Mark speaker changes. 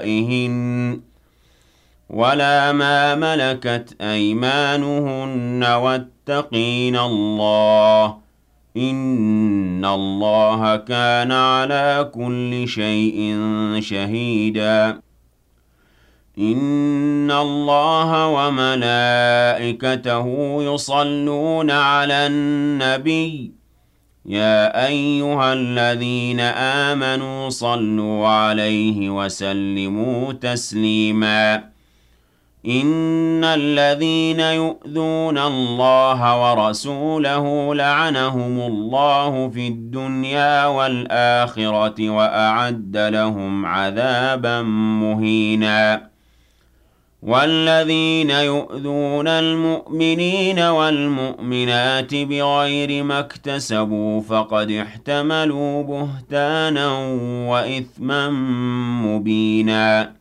Speaker 1: نِسَائِهِنَّ ولا ما ملكت أيمانهن واتقين الله إن الله كان على كل شيء شهيدا إن الله وملائكته يصلون على النبي يا أيها الذين آمنوا صلوا عليه وسلموا تسليما إن الذين يؤذون الله ورسوله لعنهم الله في الدنيا والآخرة وأعد لهم عذابا مهينا والذين يؤذون المؤمنين والمؤمنات بغير ما اكتسبوا فقد احتملوا بهتانا وإثما مبينا